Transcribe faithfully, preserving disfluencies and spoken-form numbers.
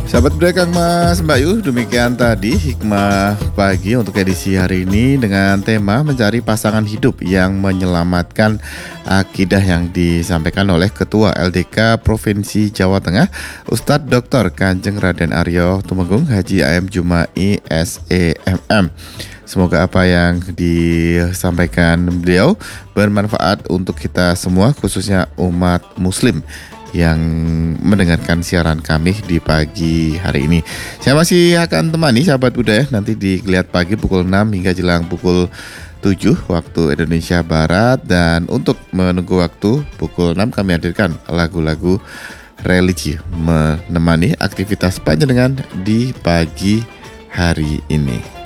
Sahabat Budaya Kang Mas Mbak Yu, demikian tadi hikmah pagi untuk edisi hari ini dengan tema mencari pasangan hidup yang menyelamatkan akidah yang disampaikan oleh Ketua L D K Provinsi Jawa Tengah, Ustadz Doktor Kanjeng Raden Aryo Tumenggung Haji A M Jumai S E M M. Semoga apa yang disampaikan beliau bermanfaat untuk kita semua, khususnya umat muslim yang mendengarkan siaran kami di pagi hari ini. Saya masih akan temani sahabat budaya nanti di Geliat Pagi pukul enam hingga jelang pukul tujuh waktu Indonesia Barat. Dan untuk menunggu waktu pukul enam kami hadirkan lagu-lagu religi menemani aktivitas panjenengan di pagi hari ini.